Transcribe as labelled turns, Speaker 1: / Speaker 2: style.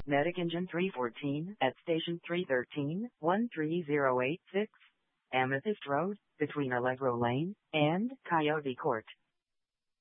Speaker 1: Medic Engine 314 at Station 313, 13086, Amethyst Road, between Allegro Lane and Coyote Court.